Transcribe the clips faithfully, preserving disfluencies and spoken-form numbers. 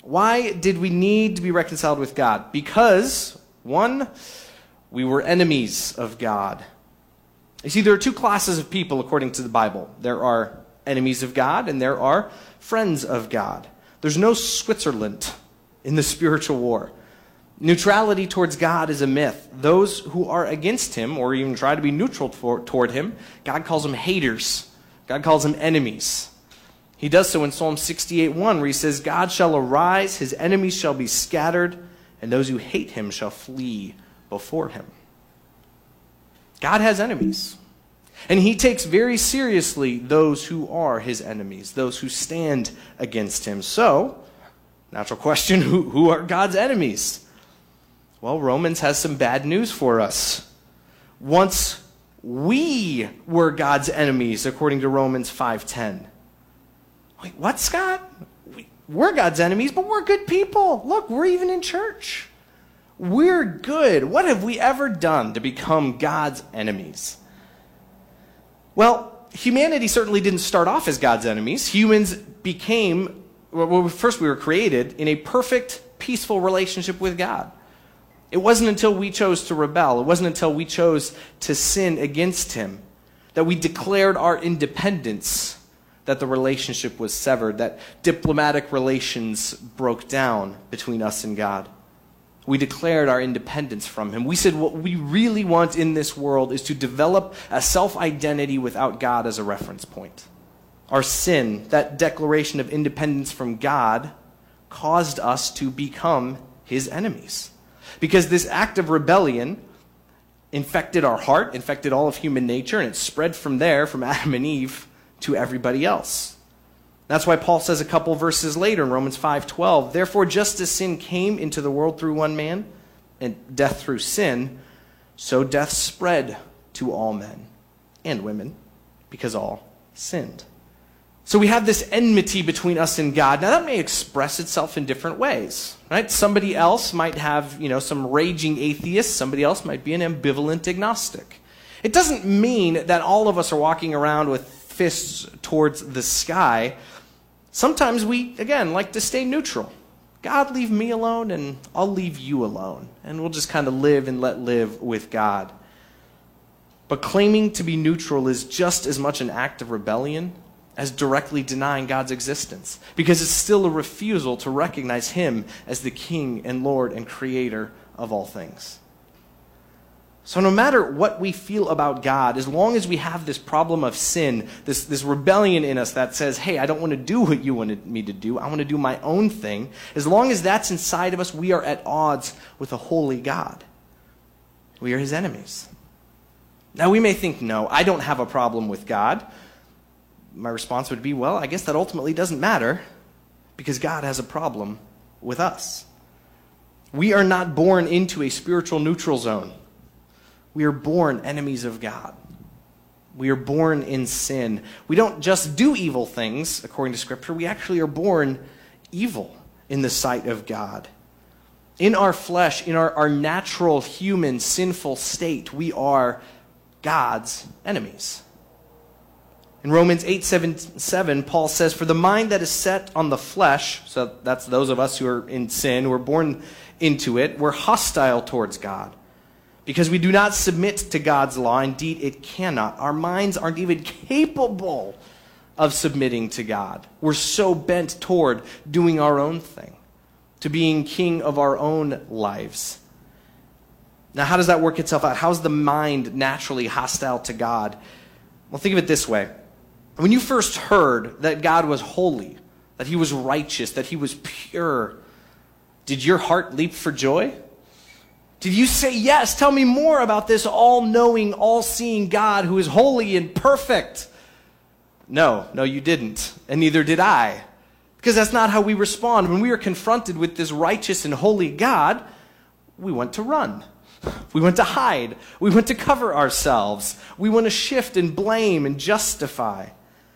Why did we need to be reconciled with God? Because, one, we were enemies of God. You see, there are two classes of people according to the Bible. There are enemies of God and there are friends of God. There's no Switzerland in the spiritual war. Neutrality towards God is a myth. Those who are against him or even try to be neutral for, toward him, God calls them haters. God calls them enemies. He does so in Psalm sixty-eight one, where he says, God shall arise, his enemies shall be scattered, and those who hate him shall flee before him. God has enemies. And he takes very seriously those who are his enemies, those who stand against him. So, natural question, who, who are God's enemies? Well, Romans has some bad news for us. Once we were God's enemies, according to Romans five ten. Wait, what, Scott? We're God's enemies, but we're good people. Look, we're even in church. We're good. What have we ever done to become God's enemies? Well, humanity certainly didn't start off as God's enemies. Humans became, well, first we were created in a perfect, peaceful relationship with God. It wasn't until we chose to rebel, it wasn't until we chose to sin against him, that we declared our independence, that the relationship was severed, that diplomatic relations broke down between us and God. We declared our independence from him. We said what we really want in this world is to develop a self-identity without God as a reference point. Our sin, that declaration of independence from God, caused us to become his enemies. Because this act of rebellion infected our heart, infected all of human nature, and it spread from there, from Adam and Eve, to everybody else. That's why Paul says a couple verses later in Romans five twelve, therefore just as sin came into the world through one man, and death through sin, so death spread to all men and women, because all sinned. So we have this enmity between us and God. Now that may express itself in different ways, right? Somebody else might have, you know, some raging atheist. Somebody else might be an ambivalent agnostic. It doesn't mean that all of us are walking around with fists towards the sky. Sometimes we, again, like to stay neutral. God, leave me alone, and I'll leave you alone. And we'll just kind of live and let live with God. But claiming to be neutral is just as much an act of rebellion as directly denying God's existence, because it's still a refusal to recognize him as the King and Lord and Creator of all things. So no matter what we feel about God, as long as we have this problem of sin, this, this rebellion in us that says, hey, I don't want to do what you wanted me to do, I want to do my own thing, as long as that's inside of us, we are at odds with a holy God. We are his enemies. Now we may think, no, I don't have a problem with God. My response would be, well, I guess that ultimately doesn't matter, because God has a problem with us. We are not born into a spiritual neutral zone. We are born enemies of God. We are born in sin. We don't just do evil things, according to Scripture. We actually are born evil in the sight of God. In our flesh, in our, our natural, human, sinful state, we are God's enemies. In Romans eight seven, Paul says, for the mind that is set on the flesh, so that's those of us who are in sin, who are born into it, we're hostile towards God. Because we do not submit to God's law. Indeed, it cannot. Our minds aren't even capable of submitting to God. We're so bent toward doing our own thing, to being king of our own lives. Now, how does that work itself out? How is the mind naturally hostile to God? Well, think of it this way. When you first heard that God was holy, that he was righteous, that he was pure, did your heart leap for joy? Did you say, yes, tell me more about this all-knowing, all-seeing God who is holy and perfect? No, no, you didn't, and neither did I. Because that's not how we respond. When we are confronted with this righteous and holy God, we want to run. We want to hide. We want to cover ourselves. We want to shift and blame and justify.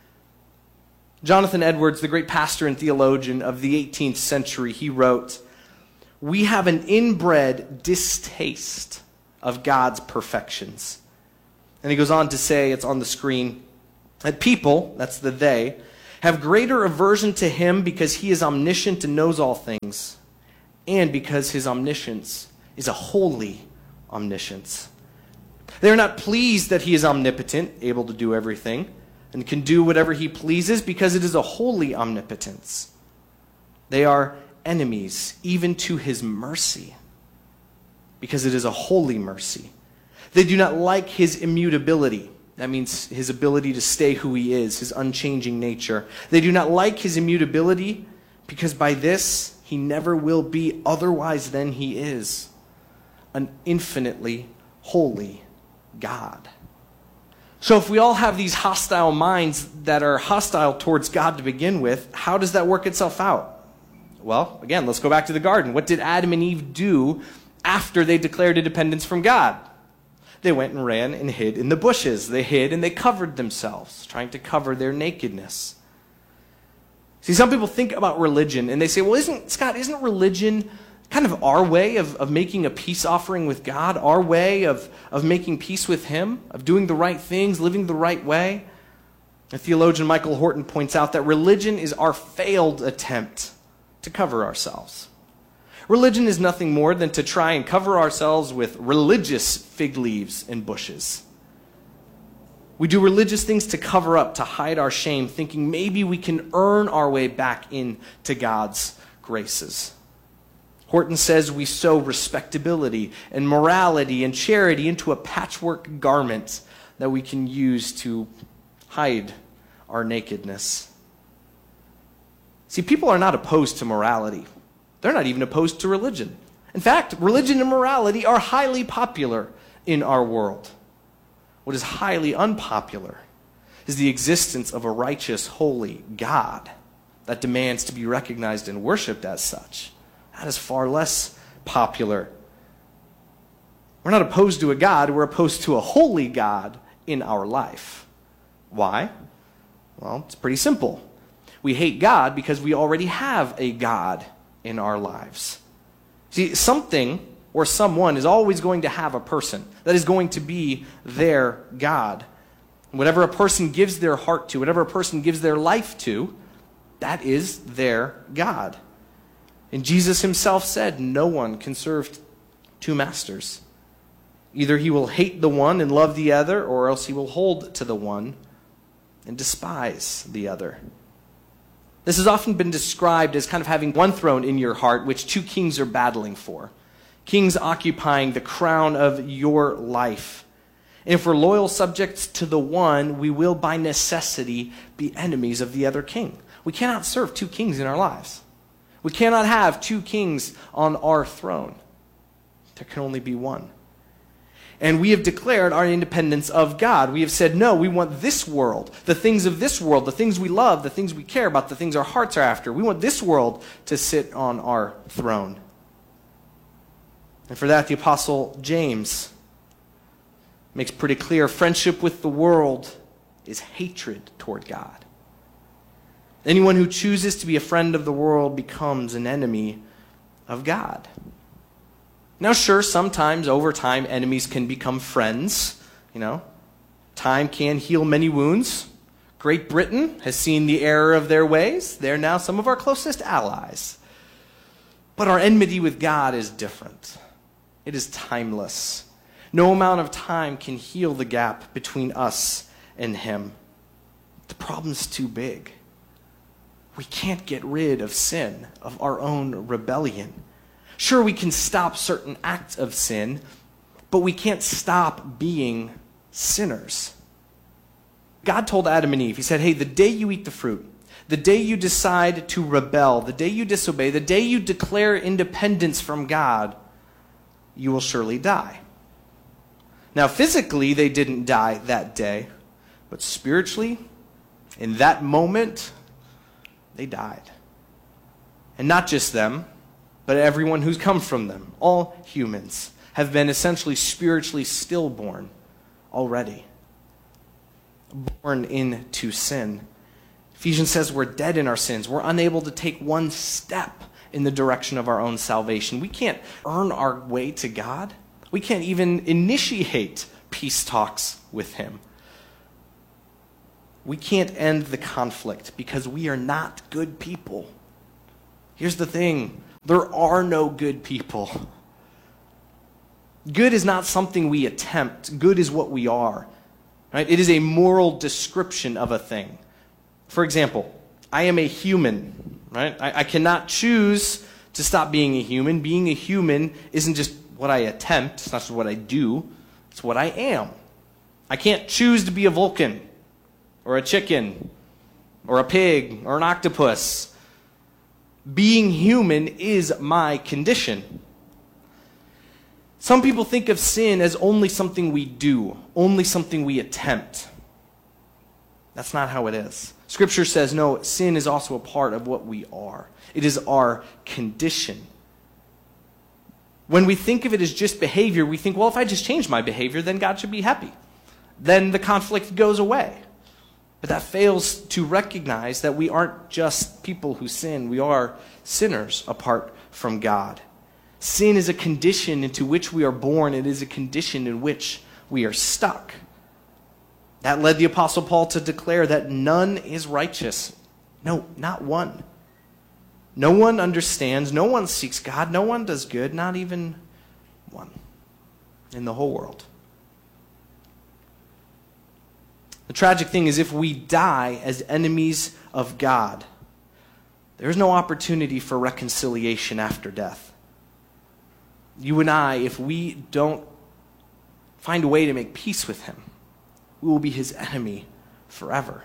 Jonathan Edwards, the great pastor and theologian of the eighteenth century, he wrote, we have an inbred distaste of God's perfections. And he goes on to say, it's on the screen, that people, that's the they, have greater aversion to him because he is omniscient and knows all things, and because his omniscience is a holy omniscience. They are not pleased that he is omnipotent, able to do everything, and can do whatever he pleases, because it is a holy omnipotence. They are enemies even to his mercy, because it is a holy mercy. They do not like his immutability. That means his ability to stay who he is, his unchanging nature. They do not like his immutability, because by this he never will be otherwise than he is, an infinitely holy God. So if we all have these hostile minds that are hostile towards God to begin with, how does that work itself out? Well, again, let's go back to the garden. What did Adam and Eve do after they declared independence from God? They went and ran and hid in the bushes. They hid and they covered themselves, trying to cover their nakedness. See, some people think about religion and they say, well, isn't, Scott, isn't religion kind of our way of, of making a peace offering with God, our way of, of making peace with him, of doing the right things, living the right way? The theologian Michael Horton points out that religion is our failed attempt to cover ourselves. Religion is nothing more than to try and cover ourselves with religious fig leaves and bushes. We do religious things to cover up, to hide our shame, thinking maybe we can earn our way back into God's graces. Horton says we sew respectability and morality and charity into a patchwork garment that we can use to hide our nakedness. See, people are not opposed to morality. They're not even opposed to religion. In fact, religion and morality are highly popular in our world. What is highly unpopular is the existence of a righteous, holy God that demands to be recognized and worshiped as such. That is far less popular. We're not opposed to a God, we're opposed to a holy God in our life. Why? Well, it's pretty simple. We hate God because we already have a God in our lives. See, something or someone is always going to have a person that is going to be their God. Whatever a person gives their heart to, whatever a person gives their life to, that is their God. And Jesus himself said, no one can serve two masters. Either he will hate the one and love the other, or else he will hold to the one and despise the other. This has often been described as kind of having one throne in your heart, which two kings are battling for. Kings occupying the crown of your life. And if we're loyal subjects to the one, we will by necessity be enemies of the other king. We cannot serve two kings in our lives. We cannot have two kings on our throne. There can only be one. And we have declared our independence of God. We have said, no, we want this world, the things of this world, the things we love, the things we care about, the things our hearts are after. We want this world to sit on our throne. And for that, the Apostle James makes pretty clear, friendship with the world is hatred toward God. Anyone who chooses to be a friend of the world becomes an enemy of God. Now, sure, sometimes over time, enemies can become friends. You know, time can heal many wounds. Great Britain has seen the error of their ways. They're now some of our closest allies. But our enmity with God is different. It is timeless. No amount of time can heal the gap between us and him. The problem's too big. We can't get rid of sin, of our own rebellion. Sure, we can stop certain acts of sin, but we can't stop being sinners. God told Adam and Eve, he said, hey, the day you eat the fruit, the day you decide to rebel, the day you disobey, the day you declare independence from God, you will surely die. Now, physically, they didn't die that day, but spiritually, in that moment, they died. And not just them, but everyone who's come from them. All humans have been essentially spiritually stillborn already. Born into sin. Ephesians says we're dead in our sins. We're unable to take one step in the direction of our own salvation. We can't earn our way to God. We can't even initiate peace talks with him. We can't end the conflict because we are not good people. Here's the thing. There are no good people. Good is not something we attempt. Good is what we are. Right? It is a moral description of a thing. For example, I am a human. Right? I, I cannot choose to stop being a human. Being a human isn't just what I attempt. It's not just what I do. It's what I am. I can't choose to be a Vulcan or a chicken or a pig or an octopus. Being human is my condition. Some people think of sin as only something we do, only something we attempt. That's not how it is. Scripture says, no, sin is also a part of what we are. It is our condition. When we think of it as just behavior, we think, well, if I just change my behavior, then God should be happy. Then the conflict goes away. But that fails to recognize that we aren't just people who sin. We are sinners apart from God. Sin is a condition into which we are born. It is a condition in which we are stuck. That led the Apostle Paul to declare that none is righteous. No, not one. No one understands. No one seeks God. No one does good. Not even one in the whole world. The tragic thing is if we die as enemies of God, there is no opportunity for reconciliation after death. You and I, if we don't find a way to make peace with him, we will be his enemy forever.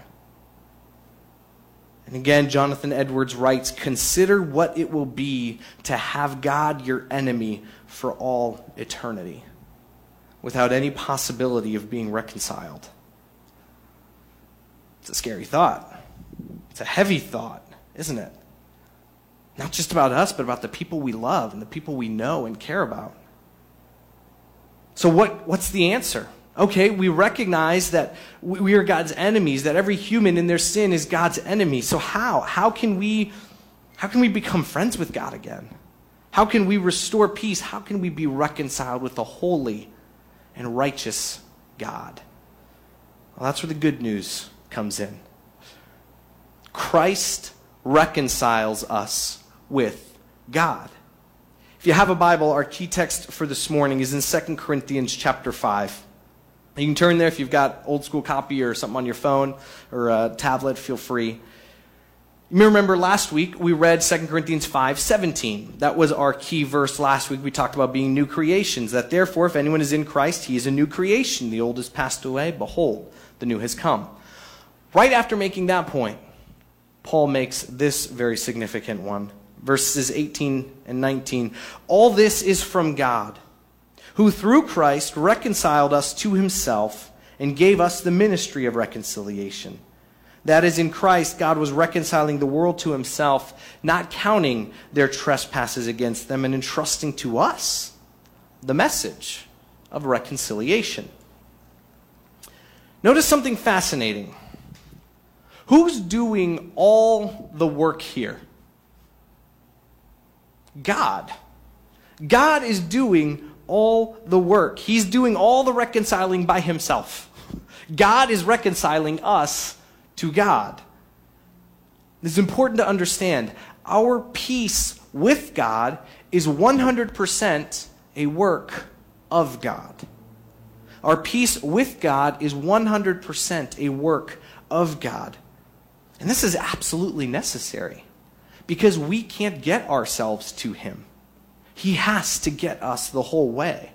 And again, Jonathan Edwards writes, consider what it will be to have God your enemy for all eternity, without any possibility of being reconciled. It's a scary thought. It's a heavy thought, isn't it? Not just about us, but about the people we love and the people we know and care about. So what, what's the answer? Okay, we recognize that we are God's enemies, that every human in their sin is God's enemy. So how? How can we, how can we become friends with God again? How can we restore peace? How can we be reconciled with the holy and righteous God? Well, that's where the good news comes in. Christ reconciles us with God. If you have a Bible, our key text for this morning is in Second Corinthians chapter five. You can turn there if you've got old school copy or something on your phone or a tablet, feel free. You may remember last week we read Second Corinthians five seventeen. That was our key verse last week. We talked about being new creations, that therefore if anyone is in Christ, he is a new creation. The old has passed away, behold, the new has come. Right after making that point, Paul makes this very significant one. Verses eighteen and nineteen. All this is from God, who through Christ reconciled us to himself and gave us the ministry of reconciliation. That is, in Christ, God was reconciling the world to himself, not counting their trespasses against them, and entrusting to us the message of reconciliation. Notice something fascinating. Who's doing all the work here? God. God is doing all the work. He's doing all the reconciling by himself. God is reconciling us to God. It's important to understand our peace with God is one hundred percent a work of God. Our peace with God is one hundred percent a work of God. And this is absolutely necessary because we can't get ourselves to him. He has to get us the whole way.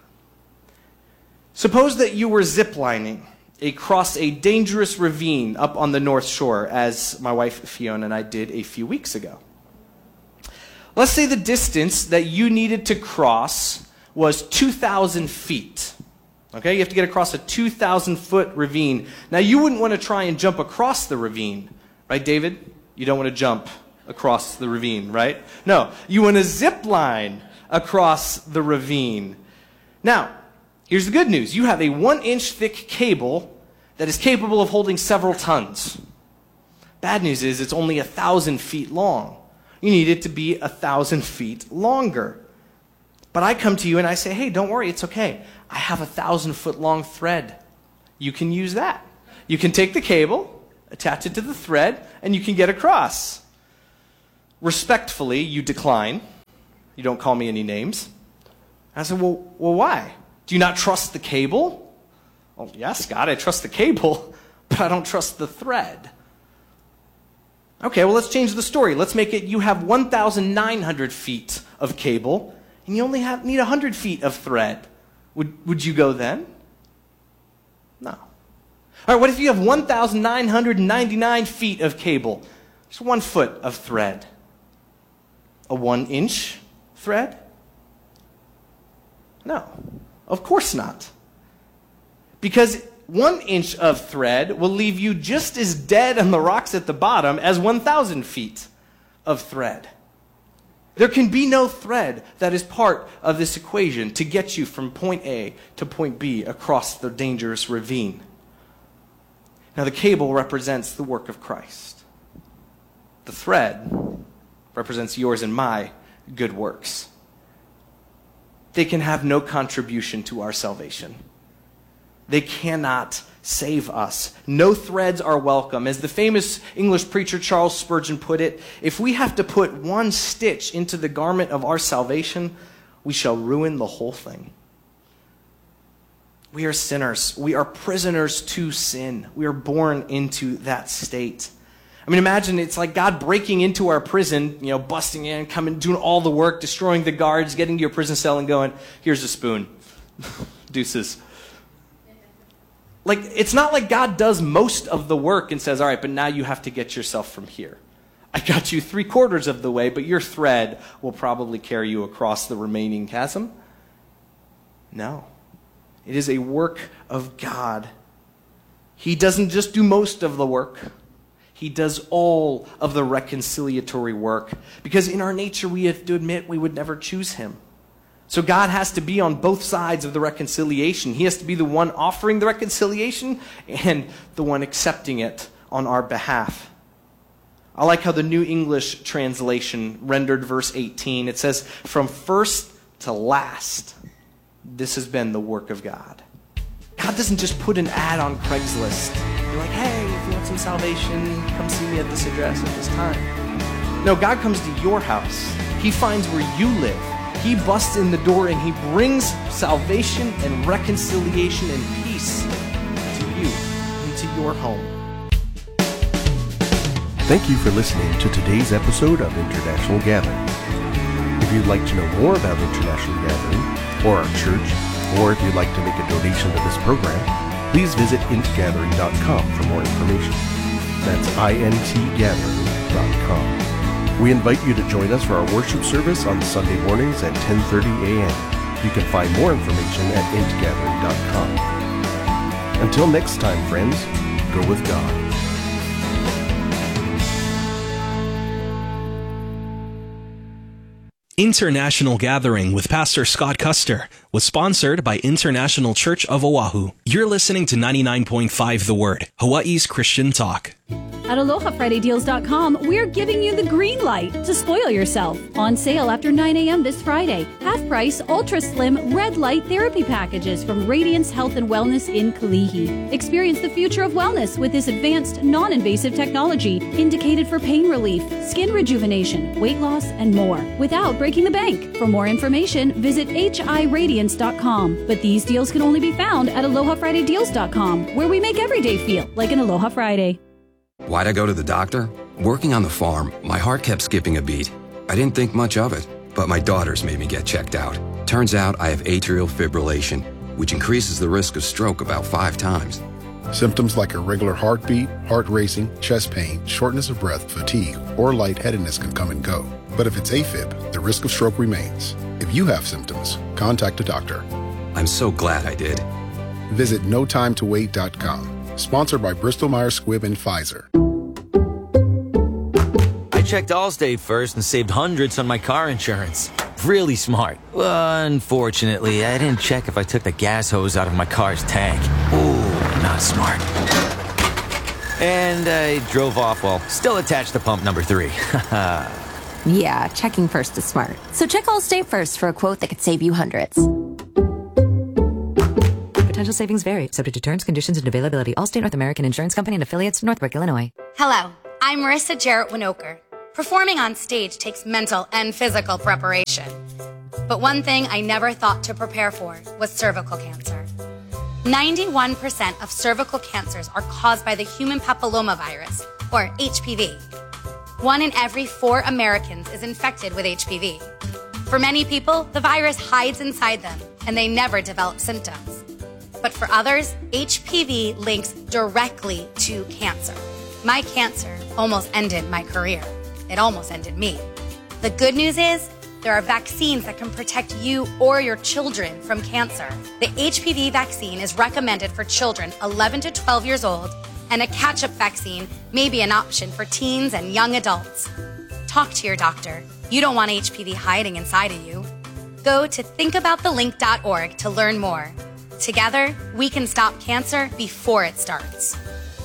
Suppose that you were ziplining across a dangerous ravine up on the North Shore, as my wife Fiona and I did a few weeks ago. Let's say the distance that you needed to cross was two thousand feet. Okay, you have to get across a two thousand foot ravine. Now, you wouldn't want to try and jump across the ravine, right, David? You don't want to jump across the ravine, right? No, you want to zip line across the ravine. Now, here's the good news. You have a one inch thick cable that is capable of holding several tons. Bad news is it's only a thousand feet long. You need it to be a thousand feet longer. But I come to you and I say, hey, don't worry, it's okay. I have a thousand foot long thread. You can use that. You can take the cable, attach it to the thread, and you can get across. Respectfully, you decline. You don't call me any names. I said, well, well, why? Do you not trust the cable? Oh, yes, God, I trust the cable, but I don't trust the thread. Okay, well, let's change the story. Let's make it you have one thousand nine hundred feet of cable, and you only have, need one hundred feet of thread. Would, would you go then? No. All right, what if you have one thousand nine hundred ninety-nine feet of cable? Just one foot of thread. A one-inch thread? No, of course not. Because one inch of thread will leave you just as dead on the rocks at the bottom as one thousand feet of thread. There can be no thread that is part of this equation to get you from point A to point B across the dangerous ravine. Now, the cable represents the work of Christ. The thread represents yours and my good works. They can have no contribution to our salvation. They cannot save us. No threads are welcome. As the famous English preacher Charles Spurgeon put it, if we have to put one stitch into the garment of our salvation, we shall ruin the whole thing. We are sinners. We are prisoners to sin. We are born into that state. I mean, imagine it's like God breaking into our prison, you know, busting in, coming, doing all the work, destroying the guards, getting to your prison cell and going, here's a spoon. Deuces. Like, it's not like God does most of the work and says, all right, but now you have to get yourself from here. I got you three quarters of the way, but your thread will probably carry you across the remaining chasm. No. It is a work of God. He doesn't just do most of the work. He does all of the reconciliatory work. Because in our nature, we have to admit we would never choose him. So God has to be on both sides of the reconciliation. He has to be the one offering the reconciliation and the one accepting it on our behalf. I like how the New English translation rendered verse eighteen. It says, from first to last, this has been the work of God. God doesn't just put an ad on Craigslist. You're like, hey, if you want some salvation, come see me at this address at this time. No, God comes to your house. He finds where you live. He busts in the door and he brings salvation and reconciliation and peace to you, into your home. Thank you for listening to today's episode of International Gathering. If you'd like to know more about International Gathering or our church, or if you'd like to make a donation to this program, please visit int gathering dot com for more information. That's int gathering dot com. We invite you to join us for our worship service on Sunday mornings at ten thirty a.m. You can find more information at int gathering dot com. Until next time, friends, go with God. International Gathering with Pastor Scott Custer was sponsored by International Church of Oahu. You're listening to ninety-nine point five The Word, Hawaii's Christian talk. At Aloha Friday Deals dot com, we're giving you the green light to spoil yourself. On sale after nine a.m. this Friday. Half price, ultra slim, red light therapy packages from Radiance Health and Wellness in Kalihi. Experience the future of wellness with this advanced, non-invasive technology indicated for pain relief, skin rejuvenation, weight loss, and more without breaking the bank. For more information, visit H I radiance dot com. But these deals can only be found at Aloha Friday Deals dot com, where we make every day feel like an Aloha Friday. Why'd I go to the doctor? Working on the farm, my heart kept skipping a beat. I didn't think much of it, but my daughters made me get checked out. Turns out I have atrial fibrillation, which increases the risk of stroke about five times. Symptoms like irregular heartbeat, heart racing, chest pain, shortness of breath, fatigue, or lightheadedness can come and go. But if it's AFib, the risk of stroke remains. If you have symptoms, contact a doctor. I'm so glad I did. Visit no time to wait dot com. Sponsored by Bristol Myers Squibb and Pfizer. I checked Allstate first and saved hundreds on my car insurance. Really smart. Uh, unfortunately, I didn't check if I took the gas hose out of my car's tank. Ooh, not smart. And I drove off while still attached to pump number three. Yeah, checking first is smart. So check Allstate first for a quote that could save you hundreds. Potential savings vary, subject to terms, conditions, and availability. Allstate North American Insurance Company and affiliates, Northbrook, Illinois. Hello, I'm Marissa Jarrett Winokur. Performing on stage takes mental and physical preparation. But one thing I never thought to prepare for was cervical cancer. ninety-one percent of cervical cancers are caused by the human papillomavirus, or H P V. One in every four Americans is infected with H P V. For many people, the virus hides inside them, and they never develop symptoms. But for others, H P V links directly to cancer. My cancer almost ended my career. It almost ended me. The good news is, there are vaccines that can protect you or your children from cancer. The H P V vaccine is recommended for children eleven to twelve years old, and a catch-up vaccine may be an option for teens and young adults. Talk to your doctor. You don't want H P V hiding inside of you. Go to think about the link dot org to learn more. Together, we can stop cancer before it starts.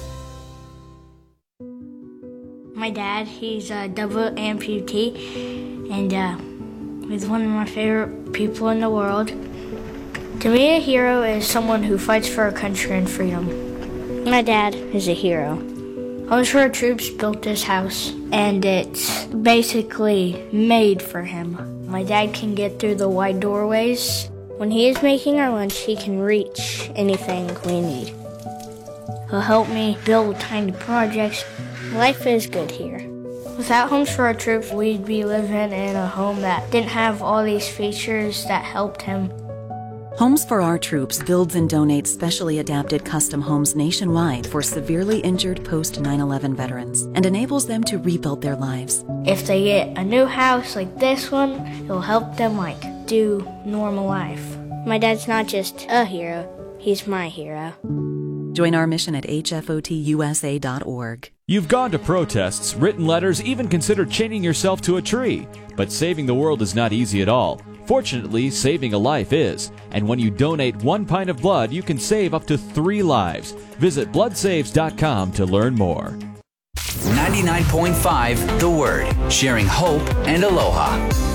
My dad, he's a double amputee, and uh, he's one of my favorite people in the world. To me, a hero is someone who fights for our country and freedom. My dad is a hero. Homes for Our Troops built this house, and it's basically made for him. My dad can get through the wide doorways. When he is making our lunch, he can reach anything we need. He'll help me build tiny projects. Life is good here. Without Homes for Our Troops, we'd be living in a home that didn't have all these features that helped him. Homes for Our Troops builds and donates specially adapted custom homes nationwide for severely injured post nine eleven veterans and enables them to rebuild their lives. If they get a new house like this one, it'll help them like do normal life. My dad's not just a hero, he's my hero. Join our mission at H F O T U S A dot org. You've gone to protests, written letters, even considered chaining yourself to a tree. But saving the world is not easy at all. Fortunately, saving a life is. And when you donate one pint of blood, you can save up to three lives. Visit blood saves dot com to learn more. ninety-nine point five The Word. Sharing hope and aloha.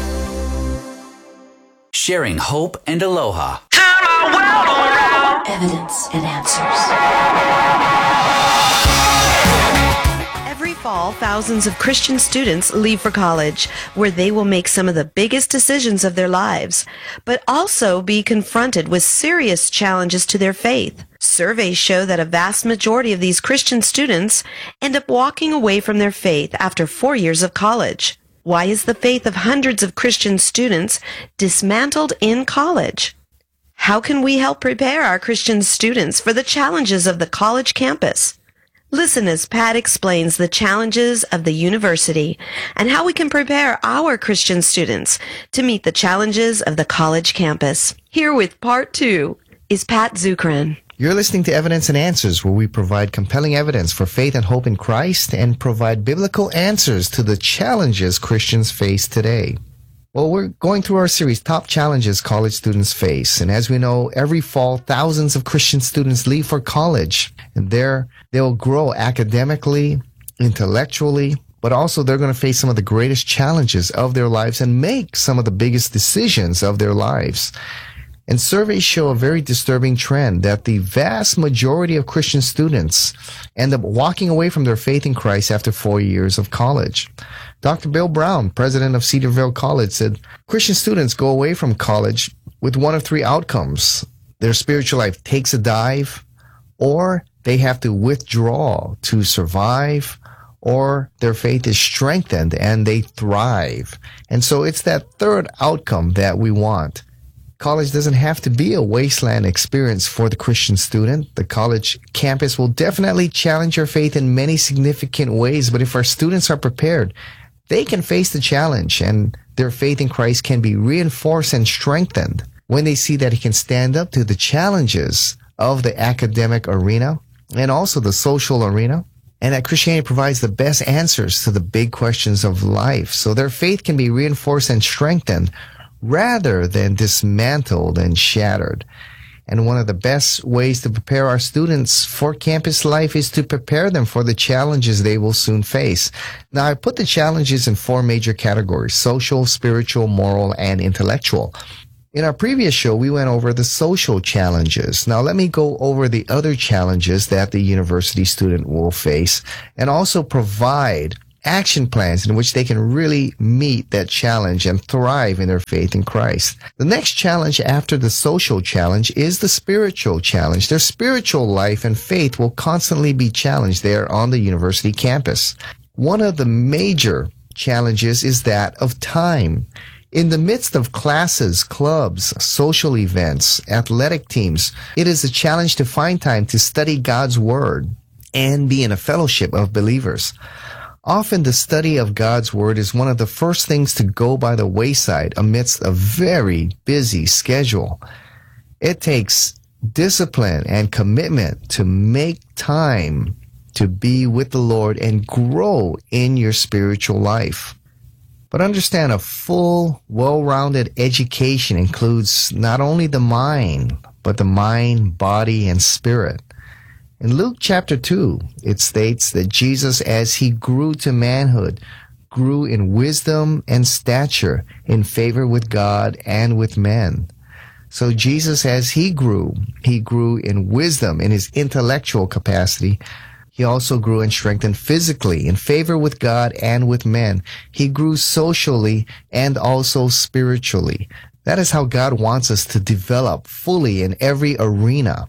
Sharing hope and aloha. Turn my world around. Evidence and answers. Every fall, thousands of Christian students leave for college, where they will make some of the biggest decisions of their lives, but also be confronted with serious challenges to their faith. Surveys show that a vast majority of these Christian students end up walking away from their faith after four years of college. Why is the faith of hundreds of Christian students dismantled in college? How can we help prepare our Christian students for the challenges of the college campus? Listen as Pat explains the challenges of the university and how we can prepare our Christian students to meet the challenges of the college campus. Here with part two is Pat Zukeran. You're listening to Evidence and Answers, where we provide compelling evidence for faith and hope in Christ and provide biblical answers to the challenges Christians face today. Well, we're going through our series, Top Challenges College Students Face. And as we know, every fall, thousands of Christian students leave for college. And there, they'll grow academically, intellectually, but also they're going to face some of the greatest challenges of their lives and make some of the biggest decisions of their lives. And surveys show a very disturbing trend that the vast majority of Christian students end up walking away from their faith in Christ after four years of college. Doctor Bill Brown, president of Cedarville College, said Christian students go away from college with one of three outcomes. Their spiritual life takes a dive, or they have to withdraw to survive, or their faith is strengthened and they thrive. And so it's that third outcome that we want. College doesn't have to be a wasteland experience for the Christian student. The college campus will definitely challenge your faith in many significant ways, but if our students are prepared, they can face the challenge and their faith in Christ can be reinforced and strengthened when they see that he can stand up to the challenges of the academic arena and also the social arena, and that Christianity provides the best answers to the big questions of life. So their faith can be reinforced and strengthened rather than dismantled and shattered. And one of the best ways to prepare our students for campus life is to prepare them for the challenges they will soon face. Now, I put the challenges in four major categories: social, spiritual, moral, and intellectual. In our previous show, we went over the social challenges. Now, let me go over the other challenges that the university student will face and also provide action plans in which they can really meet that challenge and thrive in their faith in Christ. The next challenge after the social challenge is the spiritual challenge. Their spiritual life and faith will constantly be challenged there on the university campus. One of the major challenges is that of time. In the midst of classes, clubs, social events, athletic teams, it is a challenge to find time to study God's Word and be in a fellowship of believers. Often the study of God's Word is one of the first things to go by the wayside amidst a very busy schedule. It takes discipline and commitment to make time to be with the Lord and grow in your spiritual life. But understand, a full, well-rounded education includes not only the mind, but the mind, body, and spirit. In Luke chapter two, it states that Jesus, as he grew to manhood, grew in wisdom and stature, in favor with God and with men. So Jesus, as he grew, he grew in wisdom, in his intellectual capacity. He also grew and strengthened physically, in favor with God and with men. He grew socially and also spiritually. That is how God wants us to develop fully in every arena,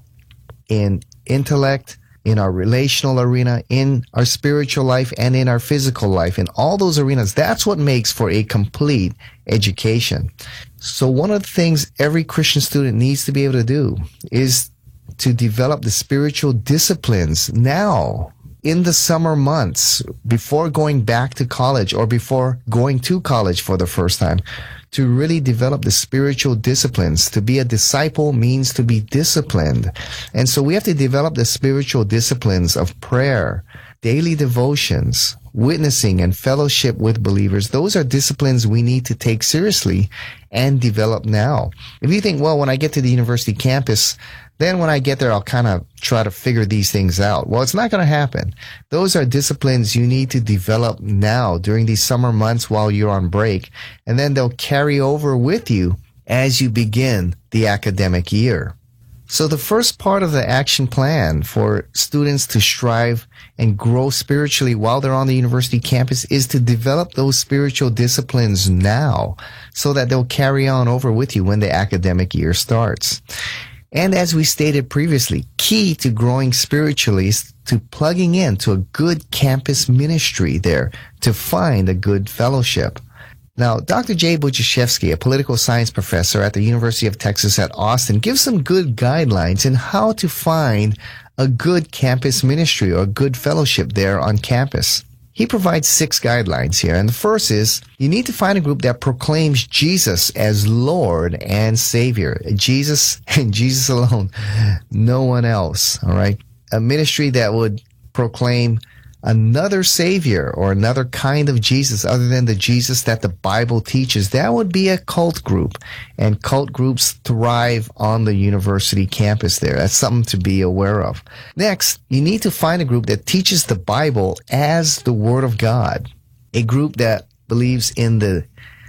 in intellect, in our relational arena, in our spiritual life, and in our physical life. In all those arenas, that's what makes for a complete education. So one of the things every Christian student needs to be able to do is to develop the spiritual disciplines now in the summer months before going back to college or before going to college for the first time, to really develop the spiritual disciplines. To be a disciple means to be disciplined. And so we have to develop the spiritual disciplines of prayer, daily devotions, witnessing, and fellowship with believers. Those are disciplines we need to take seriously and develop now. If you think, well, when I get to the university campus, then when I get there, I'll kind of try to figure these things out. Well, it's not going to happen. Those are disciplines you need to develop now during these summer months while you're on break, and then they'll carry over with you as you begin the academic year. So the first part of the action plan for students to strive and grow spiritually while they're on the university campus is to develop those spiritual disciplines now so that they'll carry on over with you when the academic year starts. And as we stated previously, key to growing spiritually is to plugging into a good campus ministry there to find a good fellowship. Now, Doctor Jay Budziszewski, a political science professor at the University of Texas at Austin, gives some good guidelines in how to find a good campus ministry or a good fellowship there on campus. He provides six guidelines here, and the first is you need to find a group that proclaims Jesus as Lord and Savior. Jesus and Jesus alone, no one else, all right? A ministry that would proclaim another Savior or another kind of Jesus other than the Jesus that the Bible teaches, that would be a cult group. And cult groups thrive on the university campus there. That's something to be aware of. Next, you need to find a group that teaches the Bible as the Word of God. A group that believes in the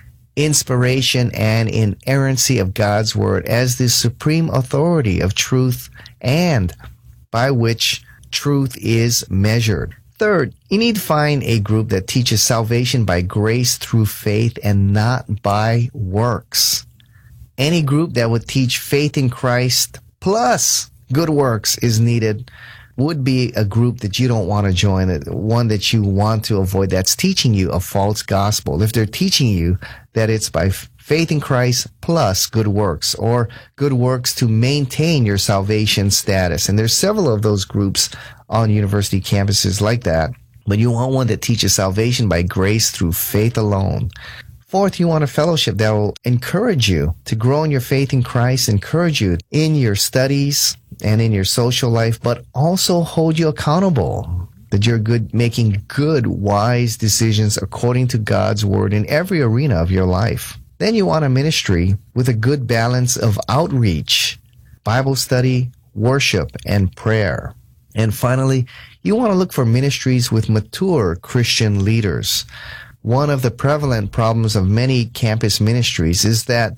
inspiration and inerrancy of God's Word as the supreme authority of truth and by which truth is measured. Third, you need to find a group that teaches salvation by grace through faith and not by works. Any group that would teach faith in Christ plus good works is needed would be a group that you don't want to join, one that you want to avoid, that's teaching you a false gospel. If they're teaching you that it's by faith in Christ plus good works, or good works to maintain your salvation status. And there's several of those groups on university campuses like that. But you want one that teaches salvation by grace through faith alone. Fourth, you want a fellowship that will encourage you to grow in your faith in Christ, encourage you in your studies and in your social life, but also hold you accountable, that you're good, making good, wise decisions according to God's Word in every arena of your life. Then you want a ministry with a good balance of outreach, Bible study, worship, and prayer. And finally, you want to look for ministries with mature Christian leaders. One of the prevalent problems of many campus ministries is that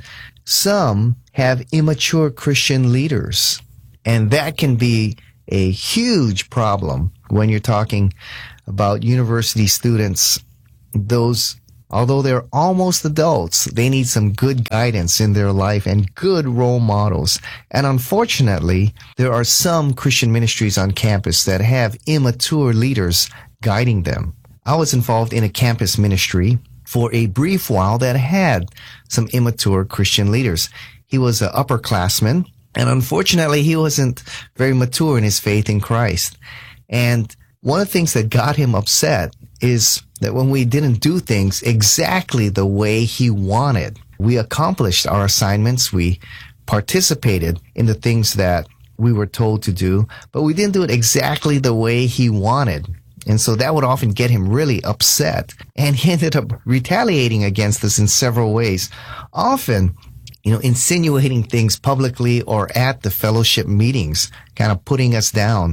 some have immature Christian leaders. And that can be a huge problem when you're talking about university students. Those, although they're almost adults, they need some good guidance in their life and good role models. And unfortunately, there are some Christian ministries on campus that have immature leaders guiding them. I was involved in a campus ministry for a brief while that had some immature Christian leaders. He was an upperclassman, and unfortunately, he wasn't very mature in his faith in Christ. And one of the things that got him upset is that when we didn't do things exactly the way he wanted, we accomplished our assignments, we participated in the things that we were told to do, but we didn't do it exactly the way he wanted. And so that would often get him really upset. And he ended up retaliating against us in several ways. Often, you know, insinuating things publicly or at the fellowship meetings, kind of putting us down.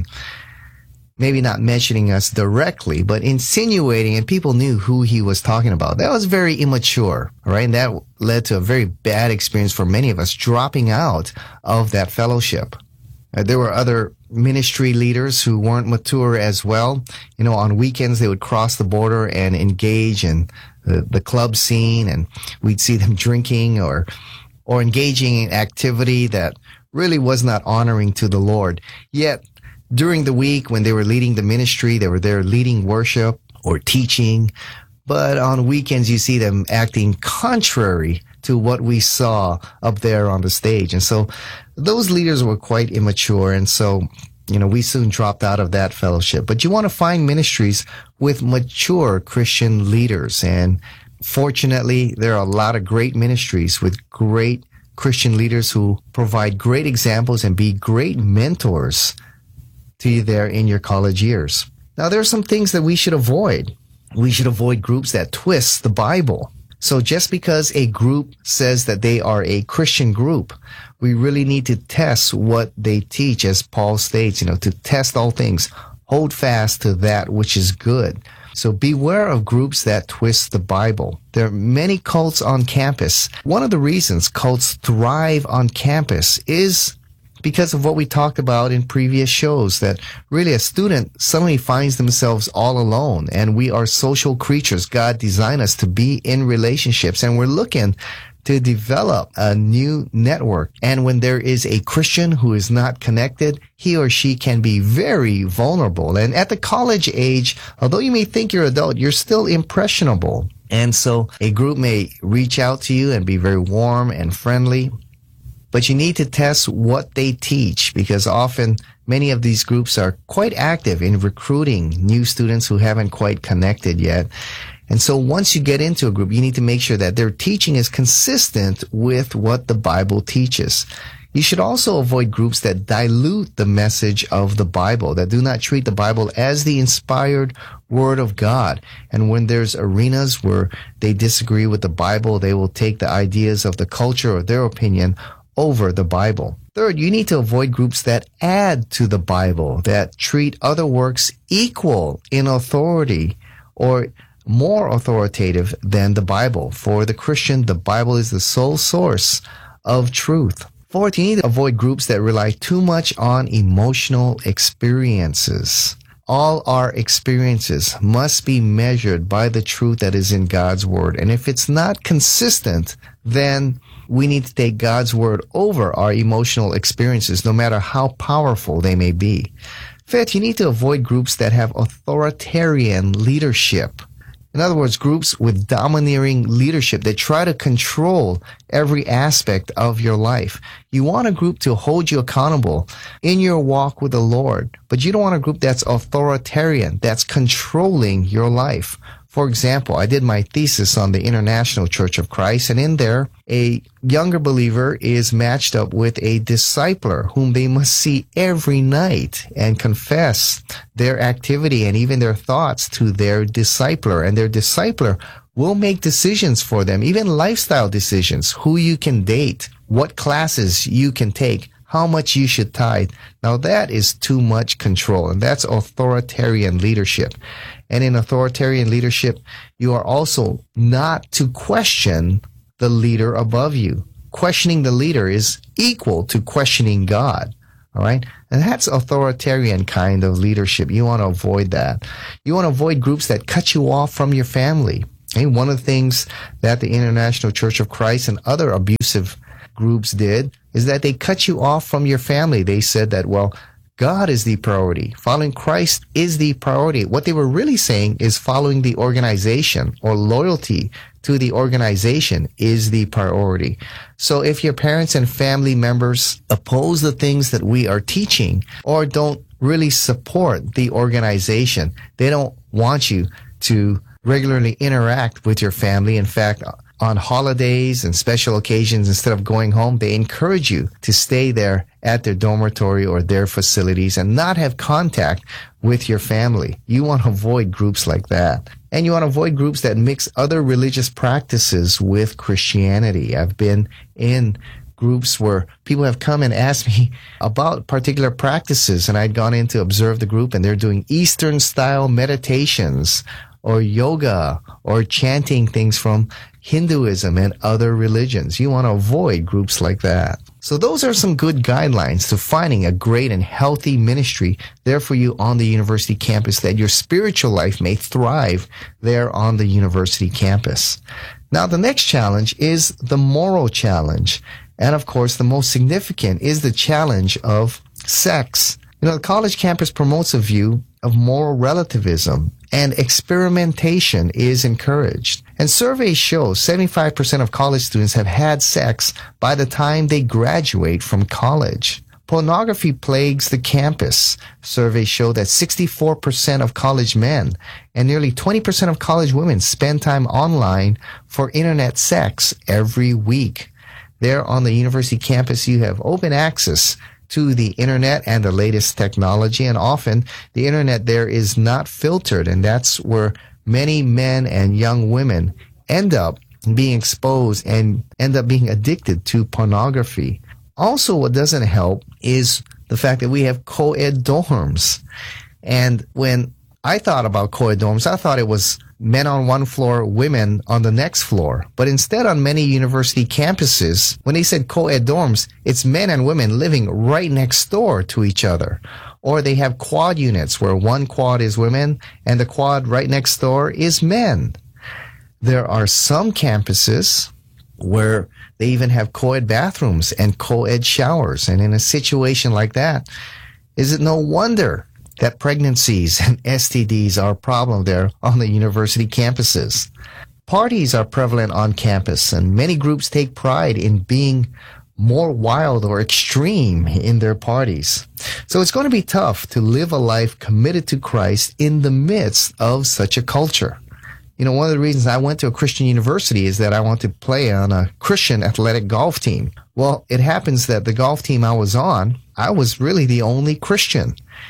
Maybe not mentioning us directly, but insinuating, and people knew who he was talking about. That was very immature, right? And that led to a very bad experience for many of us, dropping out of that fellowship. Uh, there were other ministry leaders who weren't mature as well. You know, on weekends they would cross the border and engage in the, the club scene, and we'd see them drinking or or engaging in activity that really was not honoring to the Lord. Yet, during the week when they were leading the ministry, they were there leading worship or teaching. But on weekends, you see them acting contrary to what we saw up there on the stage. And so those leaders were quite immature. And so, you know, we soon dropped out of that fellowship. But you want to find ministries with mature Christian leaders. And fortunately, there are a lot of great ministries with great Christian leaders who provide great examples and be great mentors to you there in your college years. Now, there are some things that we should avoid. We should avoid groups that twist the Bible. So just because a group says that they are a Christian group, we really need to test what they teach, as Paul states, you know, to test all things, hold fast to that which is good. So beware of groups that twist the Bible. There are many cults on campus. One of the reasons cults thrive on campus is because of what we talked about in previous shows, that really a student suddenly finds themselves all alone, and we are social creatures. God designed us to be in relationships, and we're looking to develop a new network. And when there is a Christian who is not connected, he or she can be very vulnerable. And at the college age, although you may think you're adult, you're still impressionable. And so a group may reach out to you and be very warm and friendly, but you need to test what they teach, because often many of these groups are quite active in recruiting new students who haven't quite connected yet. And so once you get into a group, you need to make sure that their teaching is consistent with what the Bible teaches. You should also avoid groups that dilute the message of the Bible, that do not treat the Bible as the inspired Word of God. And when there's arenas where they disagree with the Bible, they will take the ideas of the culture or their opinion over the Bible. Third, you need to avoid groups that add to the Bible, that treat other works equal in authority or more authoritative than the Bible. For the Christian, the Bible is the sole source of truth. Fourth, you need to avoid groups that rely too much on emotional experiences. All our experiences must be measured by the truth that is in God's Word. And if it's not consistent, then we need to take God's Word over our emotional experiences, no matter how powerful they may be. Fifth, you need to avoid groups that have authoritarian leadership. In other words, groups with domineering leadership that try to control every aspect of your life. You want a group to hold you accountable in your walk with the Lord, but you don't want a group that's authoritarian, that's controlling your life. For example, I did my thesis on the International Church of Christ, and in there, a younger believer is matched up with a discipler whom they must see every night and confess their activity and even their thoughts to their discipler. And their discipler will make decisions for them, even lifestyle decisions, who you can date, what classes you can take, how much you should tithe. Now that is too much control, and that's authoritarian leadership. And in authoritarian leadership, you are also not to question the leader above you. questioning the leader is equal to questioning God. All right? And that's authoritarian kind of leadership. You want to avoid that. You want to avoid groups that cut you off from your family. And one of the things that the International Church of Christ and other abusive groups did is that they cut you off from your family. They said that, well, God is the priority. Following Christ is the priority. What they were really saying is following the organization or loyalty to the organization is the priority. So if your parents and family members oppose the things that we are teaching or don't really support the organization, they don't want you to regularly interact with your family. In fact, on holidays and special occasions, instead of going home, they encourage you to stay there at their dormitory or their facilities and not have contact with your family. You want to avoid groups like that. And you want to avoid groups that mix other religious practices with Christianity. I've been in groups where people have come and asked me about particular practices, and I'd gone in to observe the group, and they're doing Eastern-style meditations or yoga or chanting things from Hinduism and other religions. You want to avoid groups like that. So those are some good guidelines to finding a great and healthy ministry there for you on the university campus, that your spiritual life may thrive there on the university campus. Now, the next challenge is the moral challenge. And of course, the most significant is the challenge of sex. You know, the college campus promotes a view of moral relativism, and experimentation is encouraged. And surveys show seventy-five percent of college students have had sex by the time they graduate from college. Pornography plagues the campus. Surveys show that sixty-four percent of college men and nearly twenty percent of college women spend time online for internet sex every week. There on the university campus, you have open access to the internet and the latest technology, and often the internet there is not filtered, and that's where many men and young women end up being exposed and end up being addicted to pornography. Also, what doesn't help is the fact that we have co-ed dorms. And when I thought about co-ed dorms, I thought it was men on one floor, women on the next floor. But instead, on many university campuses, when they said co-ed dorms, it's men and women living right next door to each other. Or they have quad units where one quad is women and the quad right next door is men. There are some campuses where they even have co-ed bathrooms and co-ed showers. And in a situation like that, is it no wonder that pregnancies and S T Ds are a problem there on the university campuses? Parties are prevalent on campus, and many groups take pride in being more wild or extreme in their parties. So it's going to be tough to live a life committed to Christ in the midst of such a culture. You know, one of the reasons I went to a Christian university is that I want to play on a Christian athletic golf team. Well, it happens that the golf team I was on, I was really the only Christian.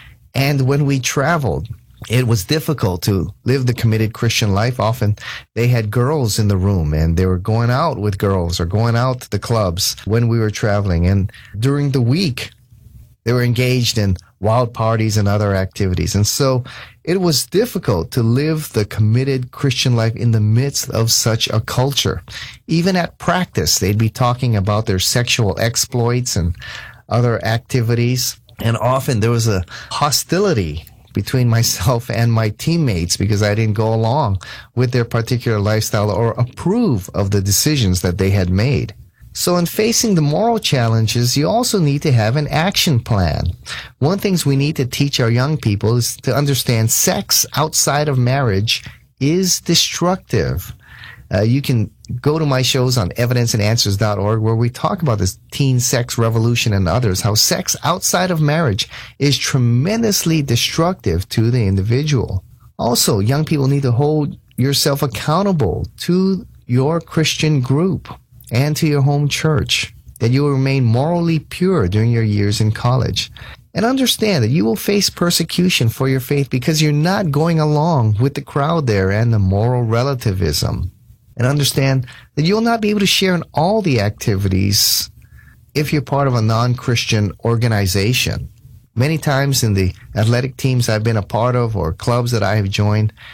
And when we traveled, it was difficult to live the committed Christian life. Often they had girls in the room and they were going out with girls or going out to the clubs when we were traveling. And during the week, they were engaged in wild parties and other activities. And so it was difficult to live the committed Christian life in the midst of such a culture. Even at practice, they'd be talking about their sexual exploits and other activities. And often there was a hostility between myself and my teammates because I didn't go along with their particular lifestyle or approve of the decisions that they had made. So in facing the moral challenges, you also need to have an action plan. One of the things we need to teach our young people is to understand sex outside of marriage is destructive. Uh, you can go to my shows on evidence and answers dot org where we talk about this teen sex revolution and others, how sex outside of marriage is tremendously destructive to the individual. Also, young people need to hold yourself accountable to your Christian group and to your home church, that you will remain morally pure during your years in college. And understand that you will face persecution for your faith because you're not going along with the crowd there and the moral relativism. And understand that you'll not be able to share in all the activities if you're part of a non-Christian organization. Many times in the athletic teams I've been a part of or clubs that I have joined,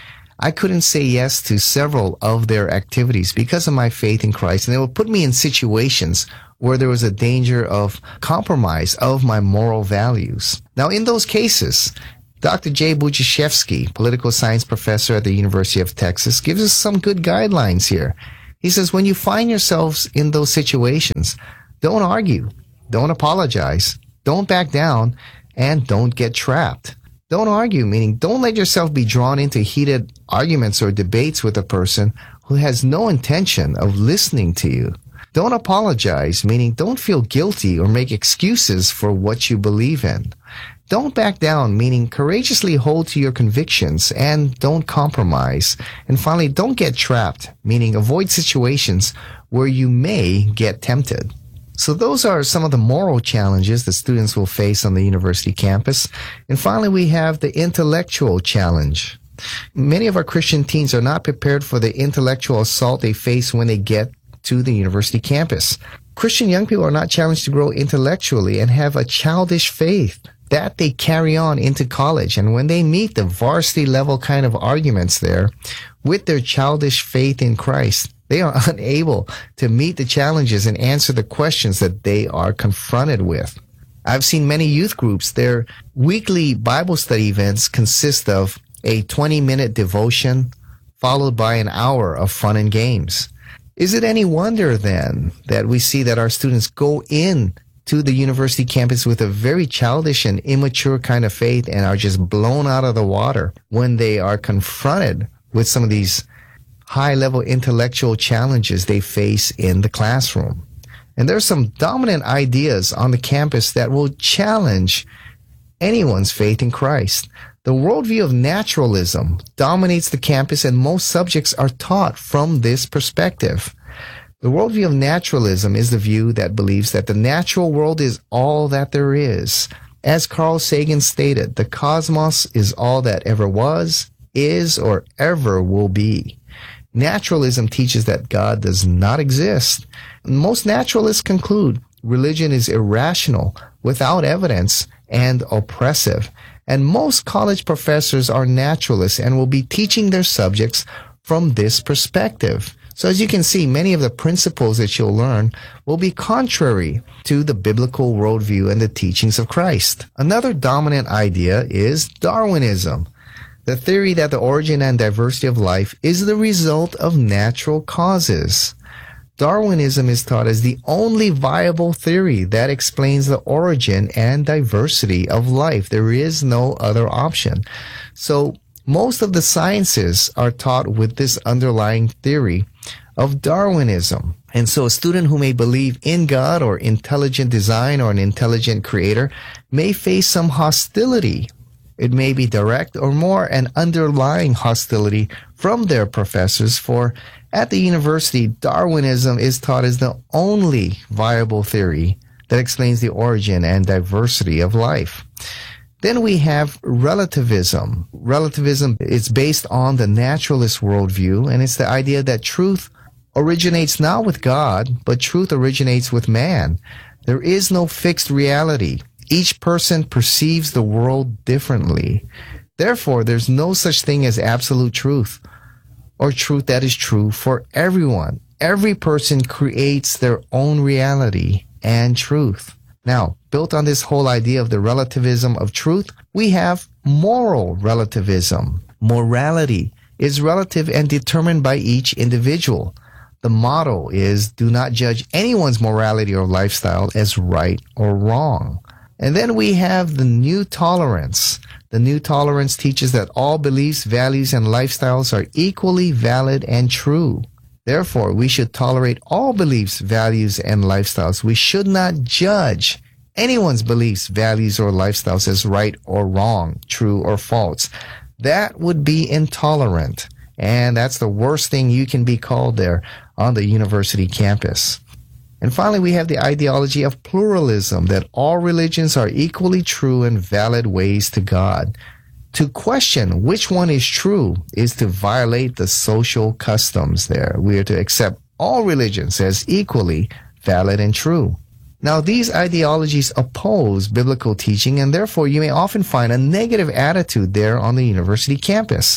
I couldn't say yes to several of their activities because of my faith in Christ, and they would put me in situations where there was a danger of compromise of my moral values. Now, in those cases, Doctor Jay Budziszewski, political science professor at the University of Texas, gives us some good guidelines here. He says, when you find yourselves in those situations, don't argue, don't apologize, don't back down, and don't get trapped. Don't argue, meaning don't let yourself be drawn into heated arguments or debates with a person who has no intention of listening to you. Don't apologize, meaning don't feel guilty or make excuses for what you believe in. Don't back down, meaning courageously hold to your convictions and don't compromise. And finally, don't get trapped, meaning avoid situations where you may get tempted. So those are some of the moral challenges that students will face on the university campus. And finally, we have the intellectual challenge. Many of our Christian teens are not prepared for the intellectual assault they face when they get to the university campus. Christian young people are not challenged to grow intellectually and have a childish faith that they carry on into college. And when they meet the varsity level kind of arguments there with their childish faith in Christ, they are unable to meet the challenges and answer the questions that they are confronted with. I've seen many youth groups, their weekly Bible study events consist of a twenty-minute devotion followed by an hour of fun and games. Is it any wonder then that we see that our students go in to the university campus with a very childish and immature kind of faith and are just blown out of the water when they are confronted with some of these high-level intellectual challenges they face in the classroom? And there's some dominant ideas on the campus that will challenge anyone's faith in Christ. The worldview of naturalism dominates the campus, and most subjects are taught from this perspective. The worldview of naturalism is the view that believes that the natural world is all that there is. As Carl Sagan stated, the cosmos is all that ever was, is, or ever will be. Naturalism teaches that God does not exist. Most naturalists conclude religion is irrational, without evidence, and oppressive. And most college professors are naturalists and will be teaching their subjects from this perspective. So as you can see, many of the principles that you'll learn will be contrary to the biblical worldview and the teachings of Christ. Another dominant idea is Darwinism, the theory that the origin and diversity of life is the result of natural causes. Darwinism is taught as the only viable theory that explains the origin and diversity of life. There is no other option. So most of the sciences are taught with this underlying theory of Darwinism. And so a student who may believe in God or intelligent design or an intelligent creator may face some hostility. It may be direct or more an underlying hostility from their professors, for at the university, Darwinism is taught as the only viable theory that explains the origin and diversity of life. Then we have relativism. Relativism is based on the naturalist worldview, and it's the idea that truth originates not with God, but truth originates with man. There is no fixed reality. Each person perceives the world differently. Therefore, there's no such thing as absolute truth, or truth that is true for everyone. Every person creates their own reality and truth. Now, built on this whole idea of the relativism of truth, we have moral relativism. Morality is relative and determined by each individual. The motto is, do not judge anyone's morality or lifestyle as right or wrong. And then we have the new tolerance. The new tolerance teaches that all beliefs, values, and lifestyles are equally valid and true. Therefore, we should tolerate all beliefs, values, and lifestyles. We should not judge anyone's beliefs, values, or lifestyles as right or wrong, true or false. That would be intolerant. And that's the worst thing you can be called there on the university campus. And finally, we have the ideology of pluralism, that all religions are equally true and valid ways to God. To question which one is true is to violate the social customs there. We are to accept all religions as equally valid and true. Now, these ideologies oppose biblical teaching, and therefore you may often find a negative attitude there on the university campus.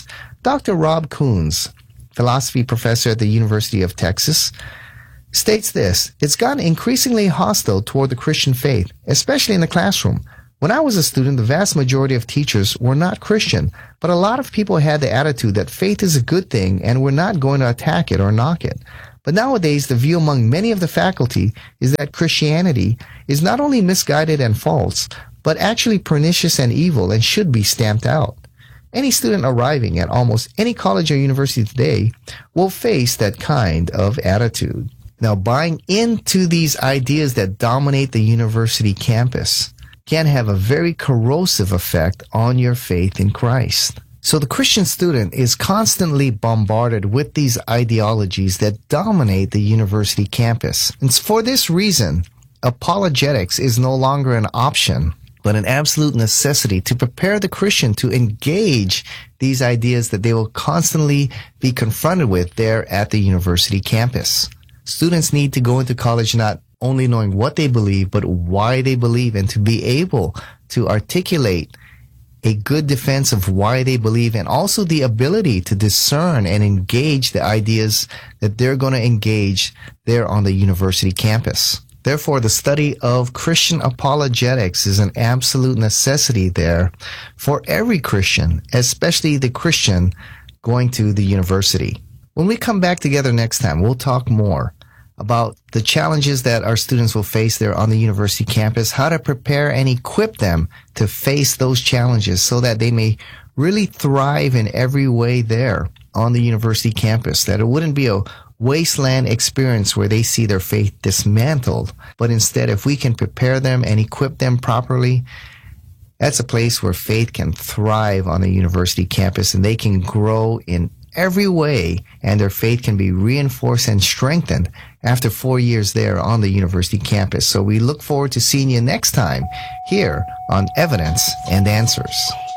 Doctor Rob Coons, philosophy professor at the University of Texas, states this: it's gotten increasingly hostile toward the Christian faith, especially in the classroom. When I was a student, the vast majority of teachers were not Christian, but a lot of people had the attitude that faith is a good thing and we're not going to attack it or knock it. But nowadays, the view among many of the faculty is that Christianity is not only misguided and false, but actually pernicious and evil and should be stamped out. Any student arriving at almost any college or university today will face that kind of attitude. Now, buying into these ideas that dominate the university campus can have a very corrosive effect on your faith in Christ. So the Christian student is constantly bombarded with these ideologies that dominate the university campus. And for this reason, apologetics is no longer an option, but an absolute necessity to prepare the Christian to engage these ideas that they will constantly be confronted with there at the university campus. Students need to go into college not only knowing what they believe, but why they believe, and to be able to articulate a good defense of why they believe, and also the ability to discern and engage the ideas that they're going to engage there on the university campus. Therefore, the study of Christian apologetics is an absolute necessity there for every Christian, especially the Christian going to the university. When we come back together next time, we'll talk more about the challenges that our students will face there on the university campus, how to prepare and equip them to face those challenges so that they may really thrive in every way there on the university campus, that it wouldn't be a wasteland experience where they see their faith dismantled, but instead, if we can prepare them and equip them properly, that's a place where faith can thrive on the university campus and they can grow in every way, and their faith can be reinforced and strengthened after four years there on the university campus. So we look forward to seeing you next time here on Evidence and Answers.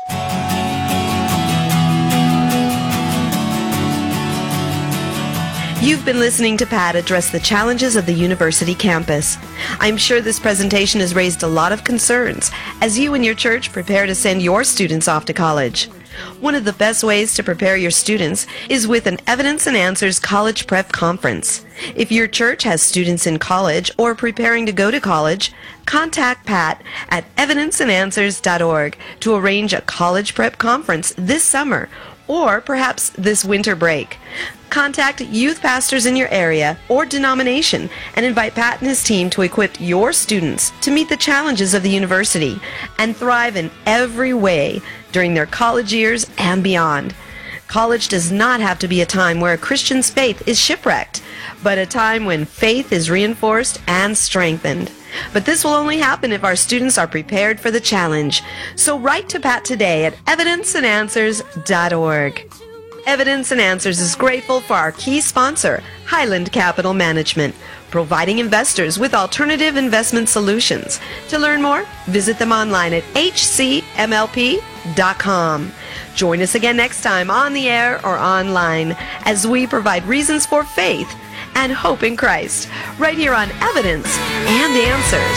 You've been listening to Pat address the challenges of the university campus. I'm sure this presentation has raised a lot of concerns as you and your church prepare to send your students off to college. One of the best ways to prepare your students is with an Evidence and Answers College Prep Conference. If your church has students in college or preparing to go to college, contact Pat at evidence and answers dot org to arrange a college prep conference this summer or perhaps this winter break. Contact youth pastors in your area or denomination and invite Pat and his team to equip your students to meet the challenges of the university and thrive in every way during their college years and beyond. College does not have to be a time where a Christian's faith is shipwrecked, but a time when faith is reinforced and strengthened. But this will only happen if our students are prepared for the challenge. So write to Pat today at evidence and answers dot org. Evidence and Answers is grateful for our key sponsor, Highland Capital Management, providing investors with alternative investment solutions. To learn more, visit them online at h c m l p dot com. Join us again next time on the air or online as we provide reasons for faith and hope in Christ, right here on Evidence and Answers.